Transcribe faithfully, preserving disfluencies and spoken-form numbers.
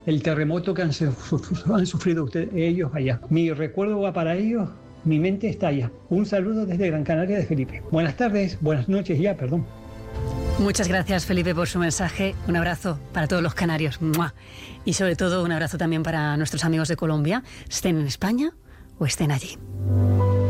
el terremoto que han, han sufrido ustedes, ellos allá. Mi recuerdo va para ellos, mi mente está allá. Un saludo desde Gran Canaria de Felipe. Buenas tardes, buenas noches ya, perdón. Muchas gracias, Felipe, por su mensaje. Un abrazo para todos los canarios. ¡Mua! Y sobre todo un abrazo también para nuestros amigos de Colombia, estén en España o estén allí.